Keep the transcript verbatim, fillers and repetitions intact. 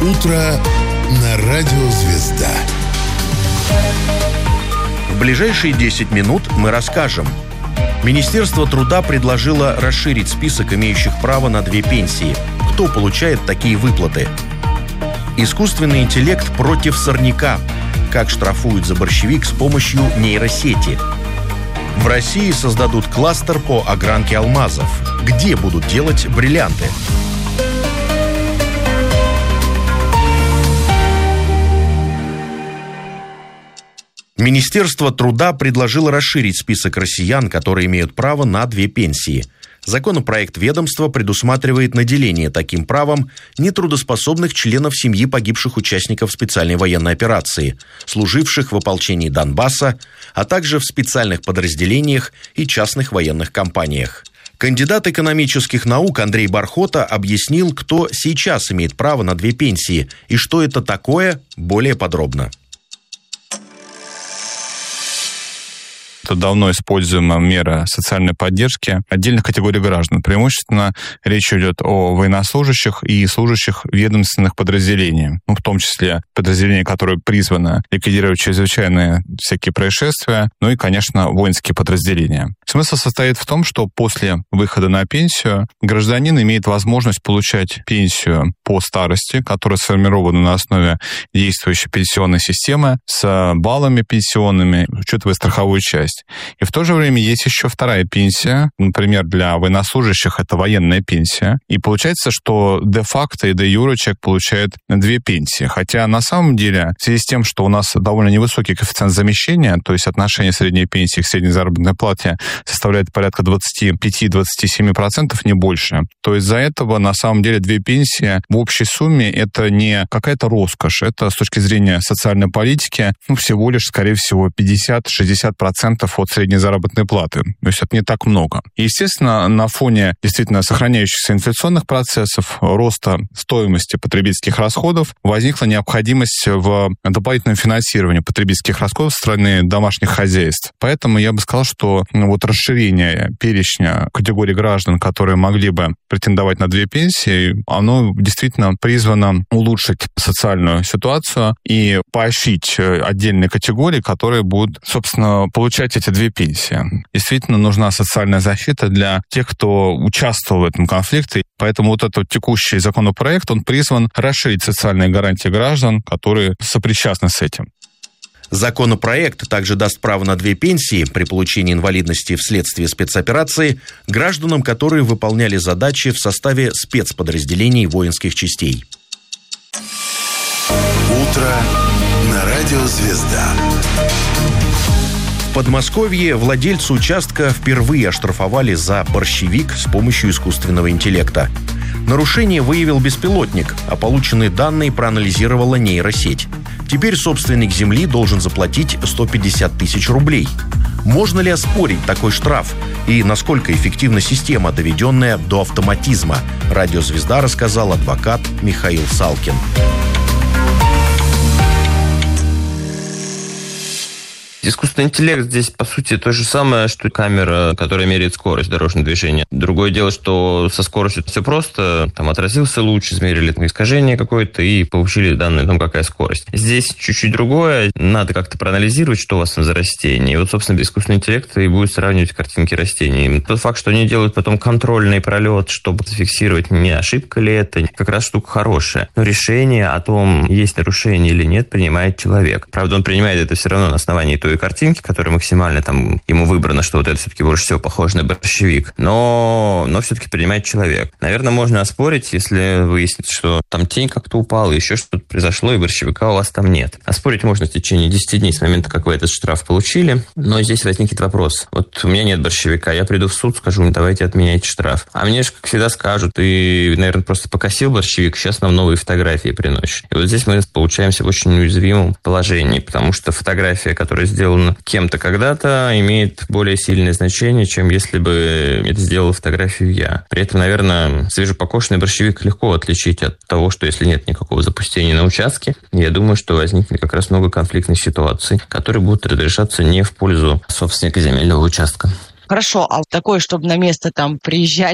Утро на радио «Звезда». В ближайшие десять минут мы расскажем. Министерство труда предложило расширить список имеющих право на две пенсии. Кто получает такие выплаты? Искусственный интеллект против сорняка. Как штрафуют за борщевик с помощью нейросети? В России создадут кластер по огранке алмазов. Где будут делать бриллианты? Министерство труда предложило расширить список россиян, которые имеют право на две пенсии. Законопроект ведомства предусматривает наделение таким правом нетрудоспособных членов семьи погибших участников специальной военной операции, служивших в ополчении Донбасса, а также в специальных подразделениях и частных военных компаниях. Кандидат экономических наук Андрей Бархота объяснил, кто сейчас имеет право на две пенсии и что это такое, более подробно. Это давно используемая мера социальной поддержки отдельных категорий граждан. Преимущественно речь идет о военнослужащих и служащих ведомственных подразделений, ну, в том числе подразделения, которые призваны ликвидировать чрезвычайные всякие происшествия, ну и, конечно, воинские подразделения. Смысл состоит в том, что после выхода на пенсию гражданин имеет возможность получать пенсию по старости, которая сформирована на основе действующей пенсионной системы с баллами пенсионными, учитывая страховую часть. И в то же время есть еще вторая пенсия. Например, для военнослужащих это военная пенсия. И получается, что де-факто и де-юре человек получает две пенсии. Хотя на самом деле, в связи с тем, что у нас довольно невысокий коэффициент замещения, то есть отношение средней пенсии к средней заработной плате составляет порядка двадцать пять - двадцать семь процентов, не больше, то из-за этого на самом деле две пенсии в общей сумме это не какая-то роскошь. Это с точки зрения социальной политики ну, всего лишь, скорее всего, пятьдесят - шестьдесят процентов от средней заработной платы. То есть это не так много. И, естественно, на фоне действительно сохраняющихся инфляционных процессов, роста стоимости потребительских расходов, возникла необходимость в дополнительном финансировании потребительских расходов со стороны домашних хозяйств. Поэтому я бы сказал, что ну, вот расширение перечня категорий граждан, которые могли бы претендовать на две пенсии, оно действительно призвано улучшить социальную ситуацию и поощрить отдельные категории, которые будут, собственно, получать эти две пенсии. Действительно нужна социальная защита для тех, кто участвовал в этом конфликте. Поэтому вот этот текущий законопроект, он призван расширить социальные гарантии граждан, которые сопричастны с этим. Законопроект также даст право на две пенсии при получении инвалидности вследствие спецоперации гражданам, которые выполняли задачи в составе спецподразделений воинских частей. Утро на радио «Звезда». В Подмосковье владельцу участка впервые оштрафовали за борщевик с помощью искусственного интеллекта. Нарушение выявил беспилотник, а полученные данные проанализировала нейросеть. Теперь собственник земли должен заплатить сто пятьдесят тысяч рублей. Можно ли оспорить такой штраф? И насколько эффективна система, доведенная до автоматизма? Радио «Звезда» рассказал адвокат Михаил Салкин. Искусственный интеллект здесь, по сути, то же самое, что камера, которая меряет скорость дорожного движения. Другое дело, что со скоростью все просто. Там отразился луч, измерили искажение какое-то и получили данные о том, какая скорость. Здесь чуть-чуть другое. Надо как-то проанализировать, что у вас там за растение. И вот, собственно, искусственный интеллект и будет сравнивать картинки растений. Тот факт, что они делают потом контрольный пролет, чтобы зафиксировать, не ошибка ли это, как раз штука хорошая. Но решение о том, есть нарушение или нет, принимает человек. Правда, он принимает это все равно на основании той картинки, которая максимально там ему выбрана, что вот это все-таки больше всего похоже на борщевик, но, но все-таки принимает человек. Наверное, можно оспорить, если выяснится, что там тень как-то упала, еще что-то произошло, и борщевика у вас там нет. Оспорить можно в течение десяти дней с момента, как вы этот штраф получили, но здесь возникнет вопрос. Вот у меня нет борщевика, я приду в суд, скажу, давайте отменяйте штраф. А мне же, как всегда, скажут, ты, наверное, просто покосил борщевик, сейчас нам новые фотографии приносишь. И вот здесь мы получаемся в очень уязвимом положении, потому что фотография, которая сделана кем-то когда-то, имеет более сильное значение, чем если бы это сделала фотографию я. При этом, наверное, свежепокошенный борщевик легко отличить от того, что если нет никакого запустения на участке, я думаю, что возникнет как раз много конфликтных ситуаций, которые будут разрешаться не в пользу собственника земельного участка. Хорошо, а такое, чтобы на место там приезжали